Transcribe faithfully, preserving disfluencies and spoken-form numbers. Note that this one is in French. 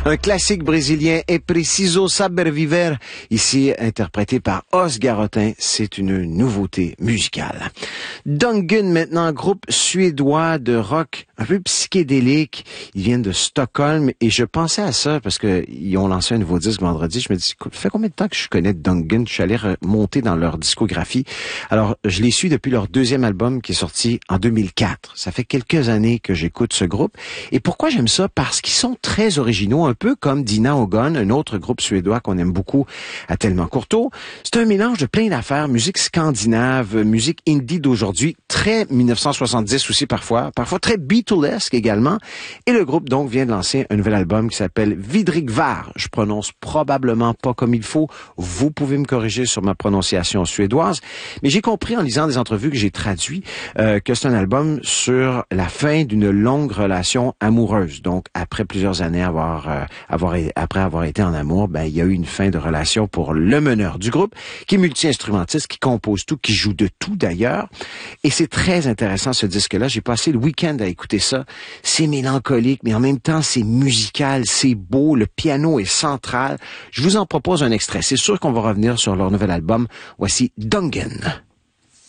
Un classique brésilien est Preciso Saber Viver, ici interprété par Os Garotin. C'est une nouveauté musicale. Dungan maintenant, groupe suédois de rock un peu psychédélique. Ils viennent de Stockholm et je pensais à ça parce que ils ont lancé un nouveau disque vendredi. Je me dis, ça fait combien de temps que je connais Dungan? Je suis allé remonter dans leur discographie. Alors, je les suis depuis leur deuxième album qui est sorti en deux mille quatre. Ça fait quelques années que j'écoute ce groupe. Et pourquoi j'aime ça? Parce qu'ils sont très originaux, un peu comme Dina Ogon, un autre groupe suédois qu'on aime beaucoup à Tellement Courteau. C'est un mélange de plein d'affaires, musique scandinave, musique indie d'aujourd'hui, très mille neuf cent soixante-dix aussi parfois, parfois très Beatlesque également. Et le groupe donc vient de lancer un nouvel album qui s'appelle Vidrig Var. Je prononce probablement pas comme il faut. Vous pouvez me corriger sur ma prononciation suédoise. Mais j'ai compris en lisant des entrevues que j'ai traduit euh, que c'est un album sur la fin d'une longue relation amoureuse. Donc après plusieurs années avoir euh, avoir après avoir été en amour, ben il y a eu une fin de relation pour le meneur du groupe, qui est multi-instrumentiste, qui compose tout, qui joue de tout d'ailleurs. Et c'est très intéressant ce disque-là. J'ai passé le week-end à écouter ça. C'est mélancolique, mais en même temps c'est musical, c'est beau, le piano est central. Je vous en propose un extrait. C'est sûr qu'on va revenir sur leur nouvel album. Voici Dungan.